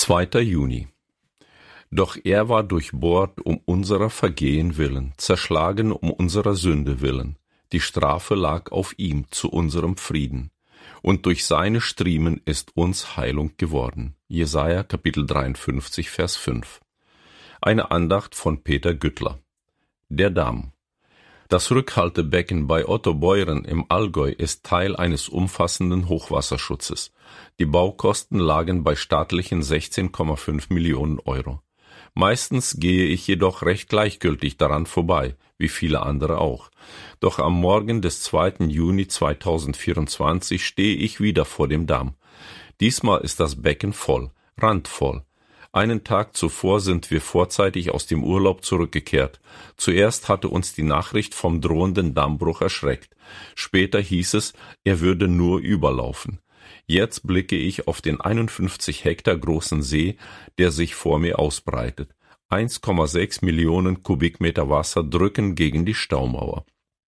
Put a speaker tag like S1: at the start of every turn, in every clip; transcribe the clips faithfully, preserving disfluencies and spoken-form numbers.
S1: zweiter Juni. Doch er war durchbohrt um unserer Vergehen willen, zerschlagen um unserer Sünde willen. Die Strafe lag auf ihm zu unserem Frieden. Und durch seine Striemen ist uns Heilung geworden. Jesaja Kapitel dreiundfünfzig, Vers fünf. Eine Andacht von Peter Güttler. Der Damm. Das Rückhaltebecken bei Ottobeuren im Allgäu ist Teil eines umfassenden Hochwasserschutzes. Die Baukosten lagen bei staatlichen sechzehn Komma fünf Millionen Euro. Meistens gehe ich jedoch recht gleichgültig daran vorbei, wie viele andere auch. Doch am Morgen des zweiten Juni zweitausendvierundzwanzig stehe ich wieder vor dem Damm. Diesmal ist das Becken voll, randvoll. Einen Tag zuvor sind wir vorzeitig aus dem Urlaub zurückgekehrt. Zuerst hatte uns die Nachricht vom drohenden Dammbruch erschreckt. Später hieß es, er würde nur überlaufen. Jetzt blicke ich auf den einundfünfzig Hektar großen See, der sich vor mir ausbreitet. eins Komma sechs Millionen Kubikmeter Wasser drücken gegen die Staumauer.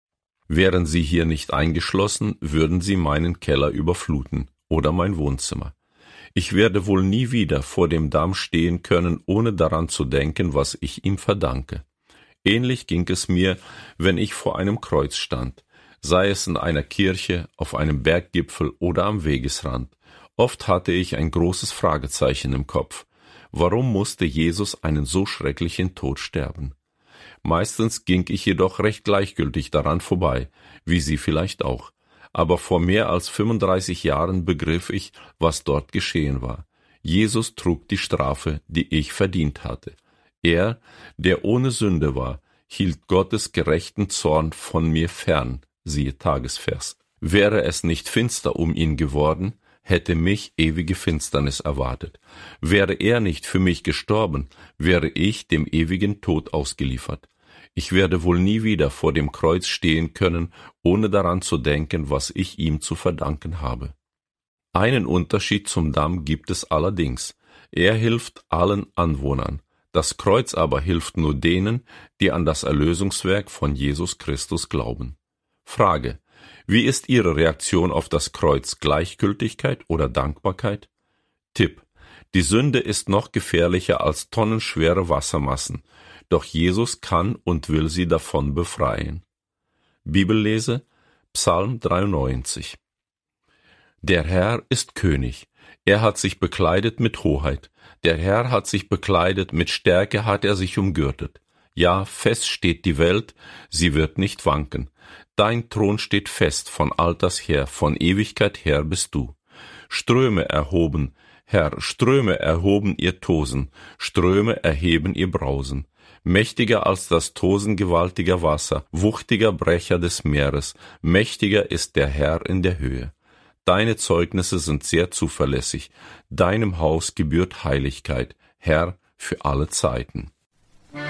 S1: Wären sie hier nicht eingeschlossen, würden sie meinen Keller überfluten oder mein Wohnzimmer. Ich werde wohl nie wieder vor dem Damm stehen können, ohne daran zu denken, was ich ihm verdanke. Ähnlich ging es mir, wenn ich vor einem Kreuz stand, sei es in einer Kirche, auf einem Berggipfel oder am Wegesrand. Oft hatte ich ein großes Fragezeichen im Kopf. Warum musste Jesus einen so schrecklichen Tod sterben? Meistens ging ich jedoch recht gleichgültig daran vorbei, wie Sie vielleicht auch. Aber vor mehr als fünfunddreißig Jahren begriff ich, was dort geschehen war. Jesus trug die Strafe, die ich verdient hatte. Er, der ohne Sünde war, hielt Gottes gerechten Zorn von mir fern, siehe Tagesvers. Wäre es nicht finster um ihn geworden, hätte mich ewige Finsternis erwartet. Wäre er nicht für mich gestorben, wäre ich dem ewigen Tod ausgeliefert. Ich werde wohl nie wieder vor dem Kreuz stehen können, ohne daran zu denken, was ich ihm zu verdanken habe. Einen Unterschied zum Damm gibt es allerdings. Er hilft allen Anwohnern. Das Kreuz aber hilft nur denen, die an das Erlösungswerk von Jesus Christus glauben. Frage: Wie ist Ihre Reaktion auf das Kreuz? Gleichgültigkeit oder Dankbarkeit? Tipp: Die Sünde ist noch gefährlicher als tonnenschwere Wassermassen. Doch Jesus kann und will sie davon befreien. Bibellese, Psalm dreiundneunzig. Der Herr ist König. Er hat sich bekleidet mit Hoheit. Der Herr hat sich bekleidet, mit Stärke hat er sich umgürtet. Ja, fest steht die Welt, sie wird nicht wanken. Dein Thron steht fest von Alters her, von Ewigkeit her bist du. Ströme erhoben, Herr, Ströme erhoben ihr Tosen, Ströme erheben ihr Brausen. Mächtiger als das Tosen gewaltiger Wasser, wuchtiger Brecher des Meeres, mächtiger ist der Herr in der Höhe. Deine Zeugnisse sind sehr zuverlässig, deinem Haus gebührt Heiligkeit, Herr, für alle Zeiten.